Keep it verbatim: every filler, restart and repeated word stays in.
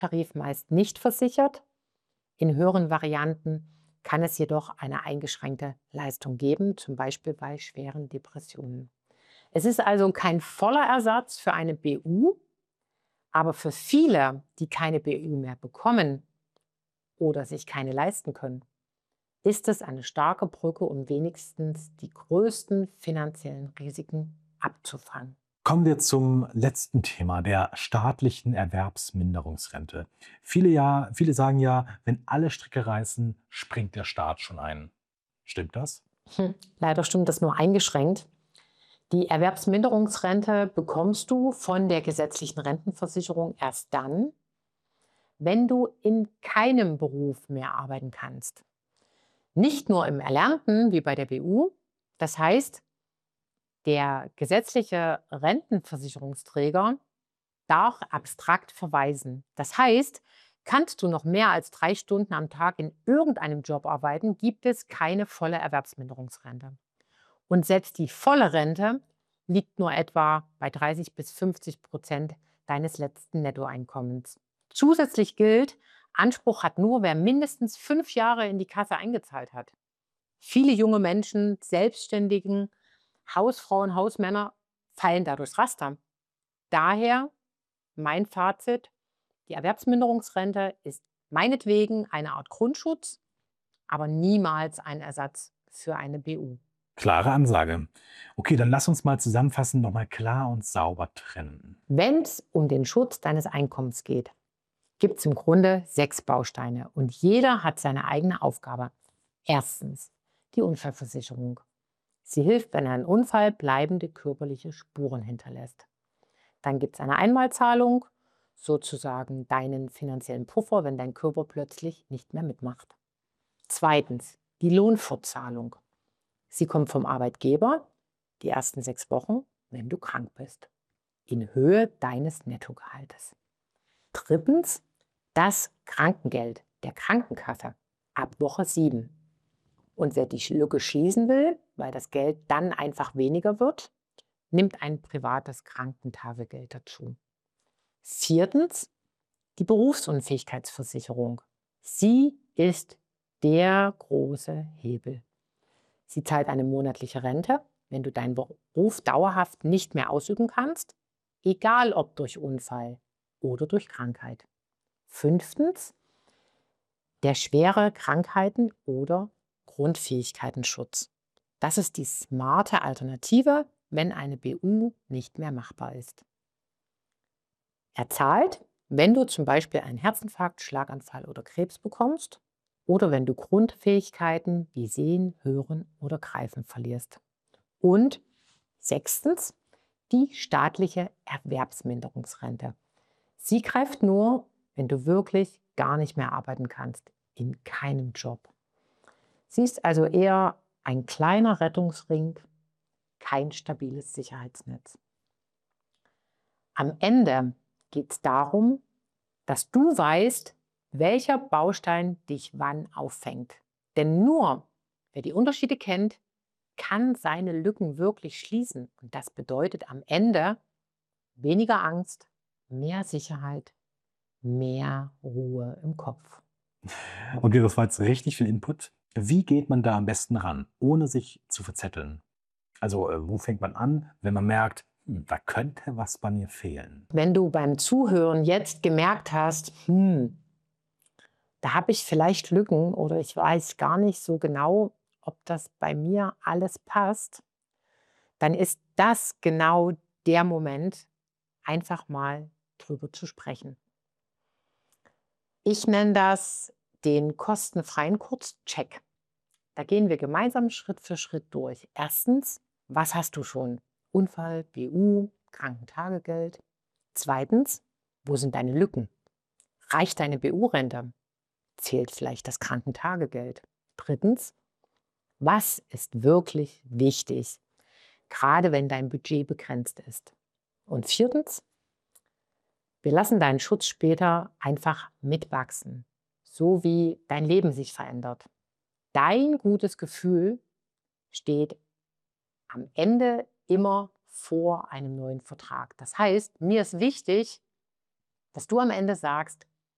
Tarif meist nicht versichert. In höheren Varianten kann es jedoch eine eingeschränkte Leistung geben, zum Beispiel bei schweren Depressionen. Es ist also kein voller Ersatz für eine B U, aber für viele, die keine B U mehr bekommen oder sich keine leisten können, ist es eine starke Brücke, um wenigstens die größten finanziellen Risiken abzufangen. Kommen wir zum letzten Thema, der staatlichen Erwerbsminderungsrente. Viele, ja, viele sagen ja, wenn alle Stricke reißen, springt der Staat schon ein. Stimmt das? Hm, Leider stimmt das nur eingeschränkt. Die Erwerbsminderungsrente bekommst du von der gesetzlichen Rentenversicherung erst dann, wenn du in keinem Beruf mehr arbeiten kannst. Nicht nur im Erlernten, wie bei der B U. Das heißt, der gesetzliche Rentenversicherungsträger darf abstrakt verweisen. Das heißt, kannst du noch mehr als drei Stunden am Tag in irgendeinem Job arbeiten, gibt es keine volle Erwerbsminderungsrente. Und selbst die volle Rente liegt nur etwa bei dreißig bis fünfzig Prozent deines letzten Nettoeinkommens. Zusätzlich gilt, Anspruch hat nur, wer mindestens fünf Jahre in die Kasse eingezahlt hat. Viele junge Menschen, Selbstständigen, Hausfrauen, Hausmänner fallen da durchs Raster. Daher mein Fazit: Die Erwerbsminderungsrente ist meinetwegen eine Art Grundschutz, aber niemals ein Ersatz für eine B U. Klare Ansage. Okay, dann lass uns mal zusammenfassen, nochmal klar und sauber trennen. Wenn es um den Schutz deines Einkommens geht, gibt es im Grunde sechs Bausteine und jeder hat seine eigene Aufgabe. Erstens die Unfallversicherung. Sie hilft, wenn ein Unfall bleibende körperliche Spuren hinterlässt. Dann gibt es eine Einmalzahlung, sozusagen deinen finanziellen Puffer, wenn dein Körper plötzlich nicht mehr mitmacht. Zweitens die Lohnfortzahlung. Sie kommt vom Arbeitgeber die ersten sechs Wochen, wenn du krank bist, in Höhe deines Nettogehaltes. Drittens das Krankengeld der Krankenkasse ab Woche sieben. Und wer die Lücke schließen will, weil das Geld dann einfach weniger wird, nimmt ein privates Krankentagegeld dazu. Viertens die Berufsunfähigkeitsversicherung. Sie ist der große Hebel. Sie zahlt eine monatliche Rente, wenn du deinen Beruf dauerhaft nicht mehr ausüben kannst, egal ob durch Unfall oder durch Krankheit. Fünftens der schwere Krankheiten- oder Grundfähigkeitenschutz. Das ist die smarte Alternative, wenn eine B U nicht mehr machbar ist. Er zahlt, wenn du zum Beispiel einen Herzinfarkt, Schlaganfall oder Krebs bekommst oder wenn du Grundfähigkeiten wie Sehen, Hören oder Greifen verlierst. Und sechstens die staatliche Erwerbsminderungsrente. Sie greift nur, wenn du wirklich gar nicht mehr arbeiten kannst, in keinem Job. Sie ist also eher ein kleiner Rettungsring, kein stabiles Sicherheitsnetz. Am Ende geht es darum, dass du weißt, welcher Baustein dich wann auffängt. Denn nur wer die Unterschiede kennt, kann seine Lücken wirklich schließen. Und das bedeutet am Ende weniger Angst, mehr Sicherheit, mehr Ruhe im Kopf. Und das war jetzt richtig viel Input. Wie geht man da am besten ran, ohne sich zu verzetteln? Also, äh, wo fängt man an, wenn man merkt, hm, da könnte was bei mir fehlen? Wenn du beim Zuhören jetzt gemerkt hast, hm, da habe ich vielleicht Lücken oder ich weiß gar nicht so genau, ob das bei mir alles passt, dann ist das genau der Moment, einfach mal drüber zu sprechen. Ich nenne das den kostenfreien Kurzcheck. Da gehen wir gemeinsam Schritt für Schritt durch. Erstens, was hast du schon? Unfall, B U, Krankentagegeld. Zweitens, wo sind deine Lücken? Reicht deine B U-Rente? Zählt vielleicht das Krankentagegeld? Drittens, was ist wirklich wichtig, gerade wenn dein Budget begrenzt ist? Und viertens, wir lassen deinen Schutz später einfach mitwachsen, so wie dein Leben sich verändert. Dein gutes Gefühl steht am Ende immer vor einem neuen Vertrag. Das heißt, mir ist wichtig, dass du am Ende sagst,